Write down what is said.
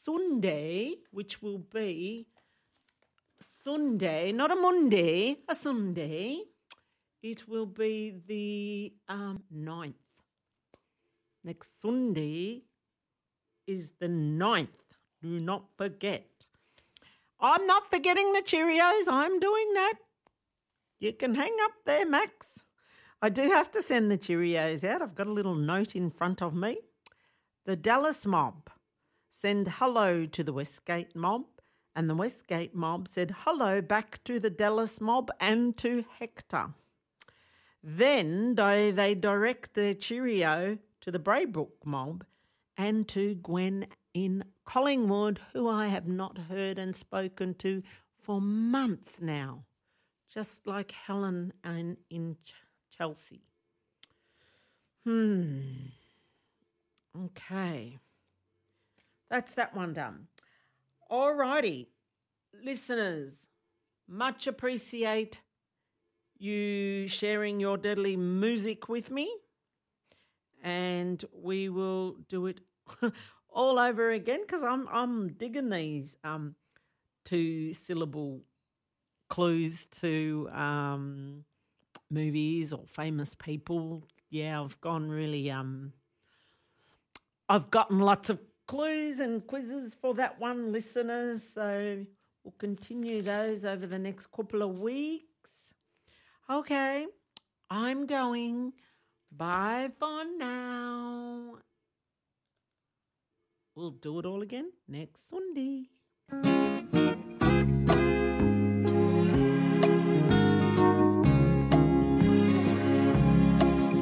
Sunday, which will be Sunday, not a Monday, a Sunday. It will be the 9th. Next Sunday is the 9th. Do not forget. I'm not forgetting the Cheerios. I'm doing that. You can hang up there, Max. I do have to send the Cheerios out. I've got a little note in front of me. The Dallas mob send hello to the Westgate mob, and the Westgate mob said hello back to the Dallas mob and to Hector. Then they direct their Cheerio to the Braybrook mob and to Gwen in Collingwood, who I have not heard and spoken to for months now, just like Helen and in Chelsea. Okay. That's that one done. All righty. Listeners, much appreciate you sharing your deadly music with me, and we will do it all over again because I'm digging these 2-syllable clues to movies or famous people. Yeah, I've gone really I've gotten lots of clues and quizzes for that one, listeners, so we'll continue those over the next couple of weeks. Okay, I'm going. Bye for now. We'll do it all again next Sunday.